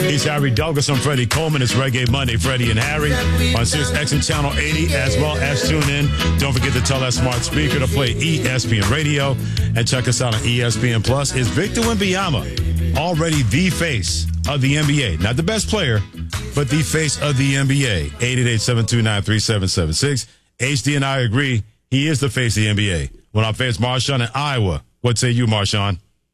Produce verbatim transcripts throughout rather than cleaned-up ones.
He's Harry Douglas. I'm Freddie Coleman. It's Reggae Monday. Freddie and Harry on Sirius X M Channel eighty, as well as tune in. Don't forget to tell that smart speaker to play E S P N Radio and check us out on E S P N Plus. Is Victor Wembanyama already the face of the N B A? Not the best player, but the face of the N B A. eight eight eight, seven two nine, three seven seven six. H D and I agree he is the face of the N B A. When I face Marshawn in Iowa, what say you, Marshawn?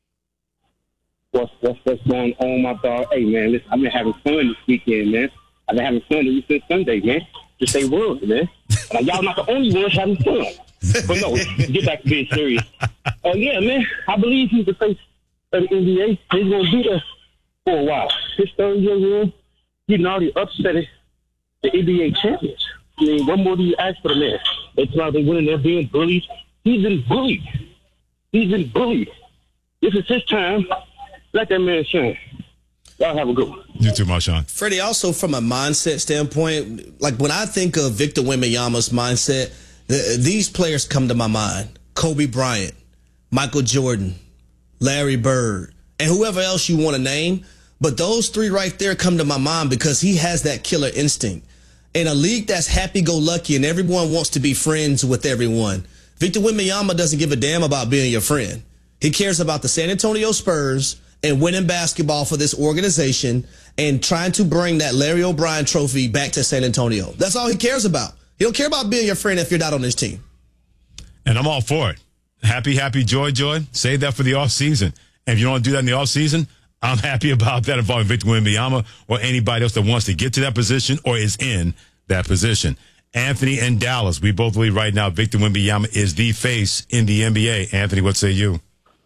What's, what's, what's going on, my dog? Hey, man, listen, I've been having fun this weekend, man. I've been having fun ever since Sunday, man. Just say words, man. Like, y'all not the only ones having fun. But no, get back to being serious. Oh, uh, yeah, man, I believe he's the face of the N B A. He's going to do that for a while. His third year run, he's already upset the N B A champions. I mean, what more do you ask for the man? It's not they winning, they're being bullied. He's been bullied. He's been bullied. This is his time. Let that man shine. Y'all have a good one. You too, Marshawn. Freddie, also from a mindset standpoint, like when I think of Victor Wembanyama's mindset, the, these players come to my mind. Kobe Bryant, Michael Jordan, Larry Bird, and whoever else you want to name. But those three right there come to my mind because he has that killer instinct. In a league that's happy-go-lucky and everyone wants to be friends with everyone, Victor Wembanyama doesn't give a damn about being your friend. He cares about the San Antonio Spurs and winning basketball for this organization and trying to bring that Larry O'Brien trophy back to San Antonio. That's all he cares about. He don't care about being your friend if you're not on his team. And I'm all for it. Happy, happy, joy, joy. Save that for the offseason. And if you don't do that in the offseason, I'm happy about that involving Victor Wembanyama or anybody else that wants to get to that position or is in that position. Anthony and Dallas, we both believe right now Victor Wembanyama is the face in the N B A. Anthony, what say you?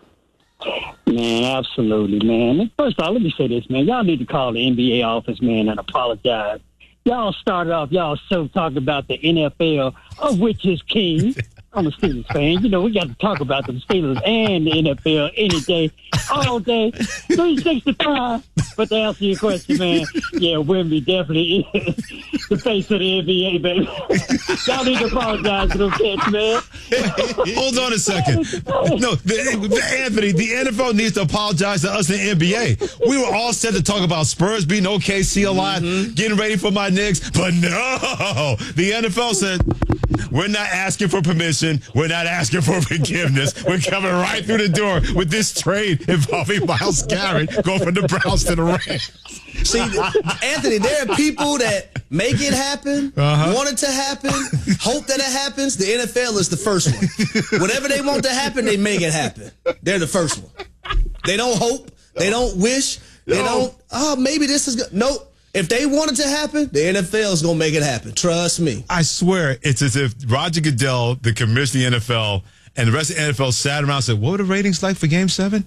Man, absolutely, man. First of all, let me say this, man. Y'all need to call the N B A office, man, and apologize. Y'all started off y'all show talking about the N F L, of which is king. I'm a Steelers fan. You know, we got to talk about the Steelers and the N F L any day, all day, three sixty-five. But to answer your question, man, yeah, Wemby definitely is the face of the N B A, baby. Y'all need to apologize for them cats, man. Hold on a second. No, the, the, Anthony, the N F L needs to apologize to us in the N B A. We were all set to talk about Spurs beating O K C a lot, mm-hmm. getting ready for my Knicks, but no, the N F L said, we're not asking for permission. We're not asking for forgiveness. We're coming right through the door with this trade involving Myles Garrett going from the Browns to the Rams. See, Anthony, there are people that make it happen, uh-huh. want it to happen, hope that it happens. The N F L is the first one. Whatever they want to happen, they make it happen. They're the first one. They don't hope. They don't wish. They no. don't, oh, maybe this is good. Nope. If they want it to happen, the N F L is going to make it happen. Trust me. I swear, it's as if Roger Goodell, the commissioner of the N F L, and the rest of the N F L sat around and said, what were the ratings like for Game seven?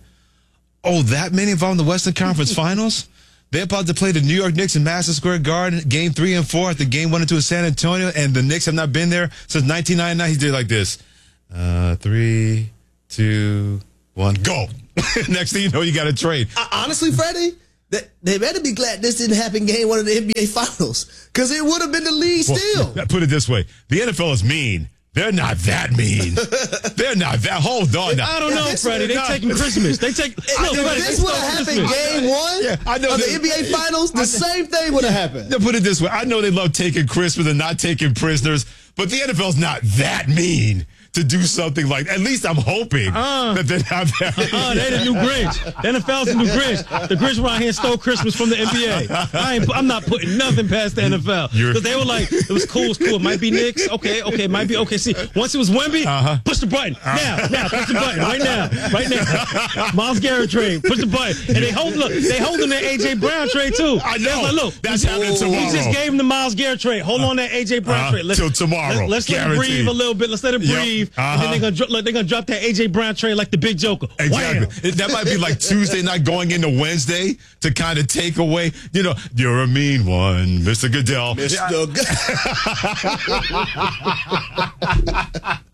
Oh, that many involved in the Western Conference Finals? They're about to play the New York Knicks in Madison Square Garden, Game three and four, after Game one and two in San Antonio, and the Knicks have not been there since nineteen ninety-nine. He did like this. Uh, three, two, one, go. Next thing you know, you got to trade. Uh, honestly, Freddie, they better be glad this didn't happen game one of the N B A Finals, because it would have been the lead well, still. Put it this way. The N F L is mean. They're not that mean. They're not that. Hold on now. I don't know, Freddie. They taking Christmas. They take. No, if Freddie, this would have happened game one yeah, I know of they, the N B A Finals, the same thing would have happened. Put it this way. I know they love taking Christmas and not taking prisoners, but the N F L's not that mean to do something like, at least I'm hoping uh, that they're not that. Uh, they the new Grinch. The N F L's the new Grinch. The Grinch around here stole Christmas from the N B A. I ain't, I'm not putting nothing past the N F L. Because they were like, it was cool, it was cool. It might be Knicks. Okay, okay, it might be O K C. Once it was Wemby, uh-huh. push the button. Uh-huh. Now, now, push the button. Right now. Right now. Myles Garrett trade. Push the button. And they hold, look, they holding that A J Brown trade too. I know. Like, look, that's happening tomorrow. We just gave him the Myles Garrett trade. Hold on that A J Brown uh, trade. Let's, till tomorrow. Let, let's let it breathe a little bit. Let's let it breathe. Yep. Uh-huh. And then they're going to Look, they're gonna drop that A J Brown trade like the Big Joker. Exactly. Wham. That might be like Tuesday night going into Wednesday to kind of take away, you know, you're a mean one, Mister Goodell. Mister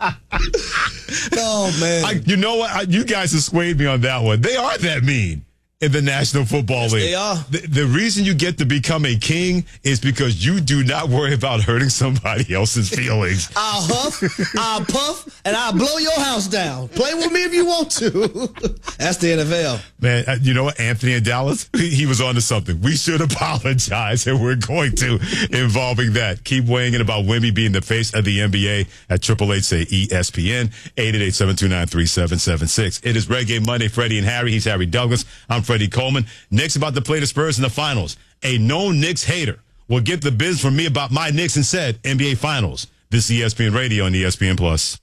Oh, man. I, you know what? I, you guys have swayed me on that one. They are that mean. in the National Football Yes, League. they are. The, the reason you get to become a king is because you do not worry about hurting somebody else's feelings. I'll huff, I'll puff, and I'll blow your house down. Play with me if you want to. That's the N F L. Man, uh, you know what? Anthony in Dallas, he, he was onto something. We should apologize, and we're going to involving that. Keep weighing in about Wemby being the face of the N B A at Triple H say E S P N, eight eight eight, seven two nine, three seven seven six. It is Reggae Monday, Freddie and Harry. He's Harry Douglas. I'm Freddie Coleman. Knicks about to play the Spurs in the finals. A known Knicks hater will get the biz from me about my Knicks and said N B A Finals. This is E S P N Radio and E S P N Plus.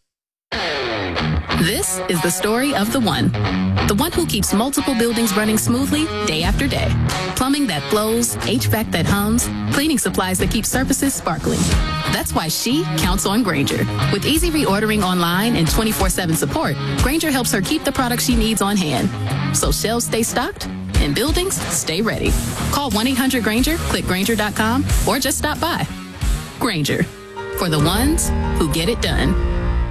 This is the story of the one. The one who keeps multiple buildings running smoothly day after day. Plumbing that flows, H V A C that hums, cleaning supplies that keep surfaces sparkling. That's why she counts on Grainger. With easy reordering online and twenty-four seven support, Grainger helps her keep the products she needs on hand. So shelves stay stocked and buildings stay ready. Call one eight hundred Grainger, click Grainger dot com, or just stop by. Grainger, for the ones who get it done.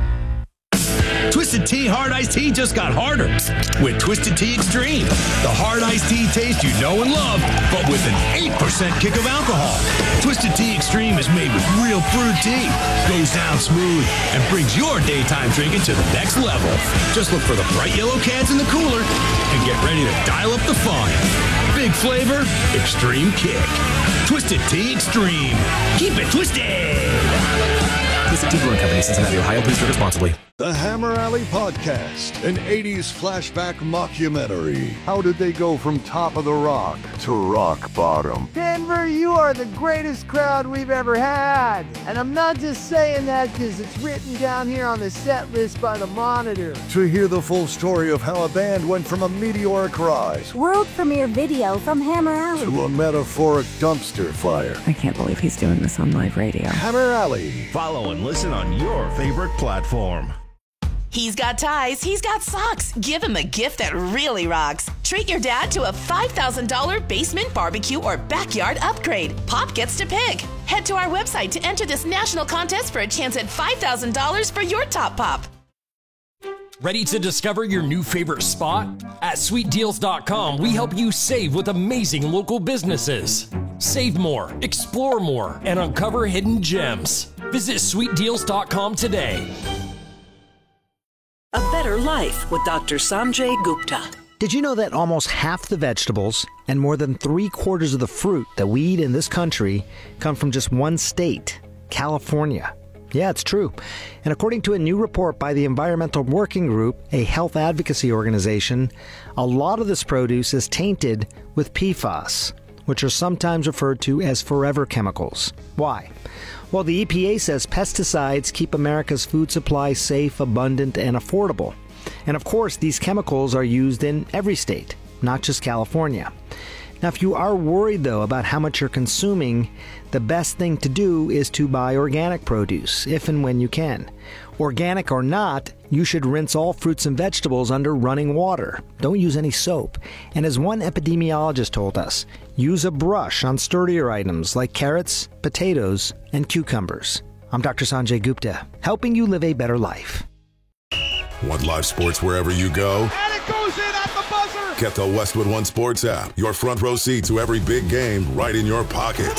Twisted Tea Hard Iced Tea just got harder with Twisted Tea Extreme. The hard iced tea taste you know and love, but with an eight percent kick of alcohol. Twisted Tea Extreme is made with real brewed tea, goes down smooth, and brings your daytime drinking to the next level. Just look for the bright yellow cans in the cooler and get ready to dial up the fun. Big flavor, extreme kick. Twisted Tea Extreme. Keep it twisted. Twisted Tea Brewing Company, Cincinnati, Ohio. Please drink responsibly. The Hammer Alley Podcast, an eighties flashback mockumentary. How did they go from top of the rock to rock bottom? Denver, you are the greatest crowd we've ever had. And I'm not just saying that because it's written down here on the set list by the Monitor. To hear the full story of how a band went from a meteoric rise, world premiere video from Hammer Alley, to a metaphoric dumpster fire. I can't believe he's doing this on live radio. Hammer Alley. Follow and listen on your favorite platform. He's got ties, he's got socks. Give him a gift that really rocks. Treat your dad to a five thousand dollars basement barbecue or backyard upgrade. Pop gets to pick. Head to our website to enter this national contest for a chance at five thousand dollars for your top pop. Ready to discover your new favorite spot? At sweet deals dot com, we help you save with amazing local businesses. Save more, explore more, and uncover hidden gems. Visit sweet deals dot com today. A Better Life with Doctor Sanjay Gupta. Did you know that almost half the vegetables and more than three quarters of the fruit that we eat in this country come from just one state, California? Yeah, it's true. And according to a new report by the Environmental Working Group, a health advocacy organization, a lot of this produce is tainted with P FAS, which are sometimes referred to as forever chemicals. Why? Well, the E P A says pesticides keep America's food supply safe, abundant, and affordable. And of course, these chemicals are used in every state, not just California. Now, if you are worried, though, about how much you're consuming, the best thing to do is to buy organic produce, if and when you can. Organic or not, you should rinse all fruits and vegetables under running water. Don't use any soap. And as one epidemiologist told us, use a brush on sturdier items like carrots, potatoes, and cucumbers. I'm Doctor Sanjay Gupta, helping you live a better life. Want live sports wherever you go? And it goes in at the buzzer! Get the Westwood One Sports app. Your front row seat to every big game right in your pocket.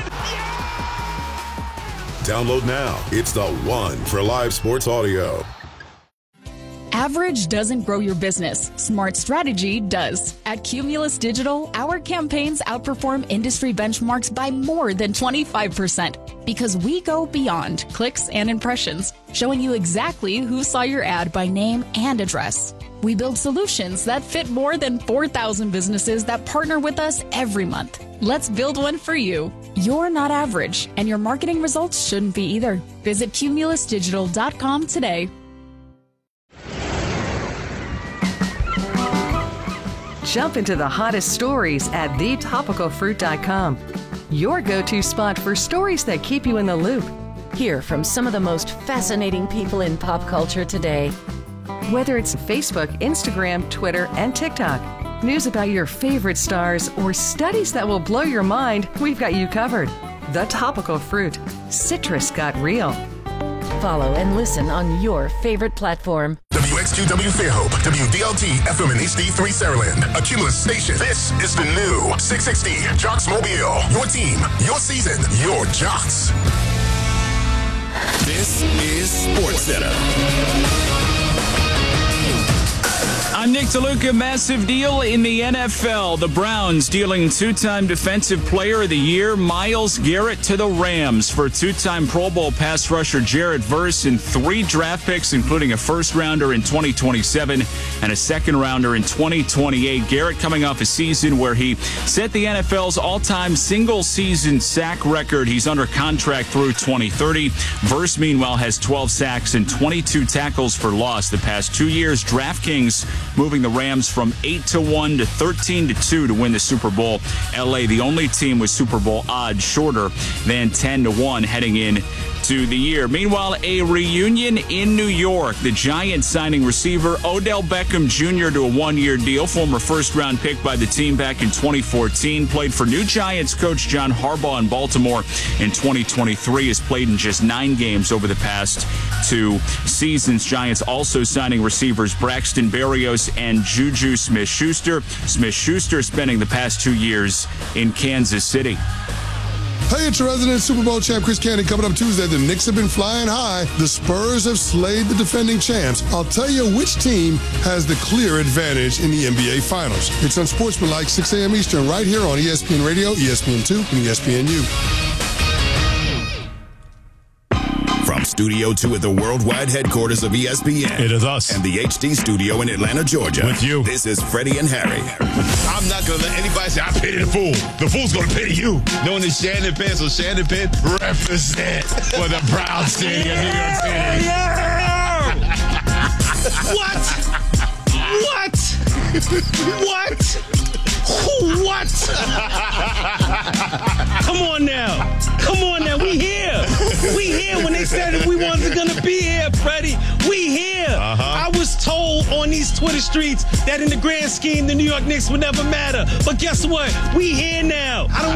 Download now. It's the one for live sports audio. Average doesn't grow your business. Smart strategy does. At Cumulus Digital, our campaigns outperform industry benchmarks by more than twenty-five percent because we go beyond clicks and impressions, showing you exactly who saw your ad by name and address. We build solutions that fit more than four thousand businesses that partner with us every month. Let's build one for you. You're not average, and your marketing results shouldn't be either. Visit cumulus digital dot com today. Jump into the hottest stories at the topical fruit dot com. Your go-to spot for stories that keep you in the loop. Hear from some of the most fascinating people in pop culture today. Whether it's Facebook, Instagram, Twitter, and TikTok, news about your favorite stars, or studies that will blow your mind, we've got you covered. The Topical Fruit. Citrus got real. Follow and listen on your favorite platform. W X H Q W Fairhope, W D L T F M and H D three Saraland, a Cumulus station. This is the new six sixty Jocks Mobile. Your team, your season, your Jocks. This is SportsCenter. I'm Nick DeLuca. Massive deal in the N F L. The Browns dealing two-time Defensive Player of the Year Myles Garrett to the Rams for two-time Pro Bowl pass rusher Jared Verse and three draft picks, including a first-rounder in twenty twenty-seven and a second-rounder in twenty twenty-eight. Garrett coming off a season where he set the N F L's all-time single-season sack record. He's under contract through twenty thirty. Verse, meanwhile, has twelve sacks and twenty-two tackles for loss the past two years. DraftKings moving the Rams from eight to one to thirteen to two to win the Super Bowl. L A, the only team with Super Bowl odds shorter than ten to one heading in to the year. Meanwhile, a reunion in New York. The Giants signing receiver Odell Beckham Junior to a one-year deal. Former first-round pick by the team back in twenty fourteen. Played for new Giants coach John Harbaugh in Baltimore in twenty twenty-three. Has played in just nine games over the past two seasons. Giants also signing receivers Braxton Berrios and Juju Smith-Schuster. Smith-Schuster spending the past two years in Kansas City. Hey, it's your resident Super Bowl champ, Chris Candy. Coming up Tuesday, the Knicks have been flying high. The Spurs have slayed the defending champs. I'll tell you which team has the clear advantage in the N B A Finals. It's Unsportsmanlike, six a.m. Eastern, right here on E S P N Radio, E S P N two, and E S P N U. From Studio two at the worldwide headquarters of E S P N. It is us. And the H D studio in Atlanta, Georgia. With you. This is Freddie and Harry. I'm not going to let anybody say I pity the fool. The fool's going to pity you. Knowing it's Shannon Penn, so Shannon Penn represent for the proud city of New York City. Yeah. What? What? What? What? Come on now. Come on now. We here. We here when they said that we wasn't going to be here, Freddie. We here. Uh-huh. I was told on these Twitter streets that in the grand scheme, the New York Knicks would never matter. But guess what? We here now. I don't